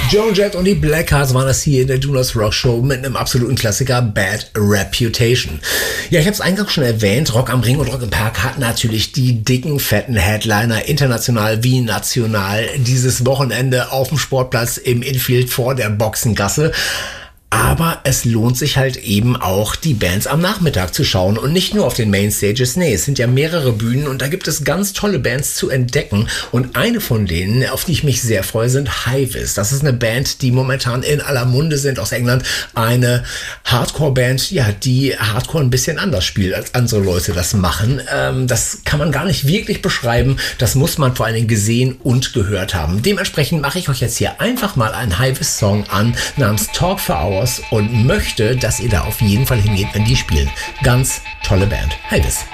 Joan Jett und die Blackhearts waren das hier in der Do Not Rock Show mit einem absoluten Klassiker, Bad Reputation. Ja, ich habe es eingangs schon erwähnt, Rock am Ring und Rock im Park hat natürlich die dicken, fetten Headliner, international wie national, dieses Wochenende auf dem Sportplatz im Infield vor der Boxengasse. Aber es lohnt sich halt eben auch, die Bands am Nachmittag zu schauen und nicht nur auf den Mainstages. Nee, es sind ja mehrere Bühnen und da gibt es ganz tolle Bands zu entdecken. Und eine von denen, auf die ich mich sehr freue, sind Hivis. Das ist eine Band, die momentan in aller Munde sind aus England. Eine Hardcore-Band, ja, die Hardcore ein bisschen anders spielt, als andere Leute das machen. Das kann man gar nicht wirklich beschreiben. Das muss man vor allen Dingen gesehen und gehört haben. Dementsprechend mache ich euch jetzt hier einfach mal einen Hivis-Song an namens Talk for Hours und möchte, dass ihr da auf jeden Fall hingeht, wenn die spielen. Ganz tolle Band. Hivis.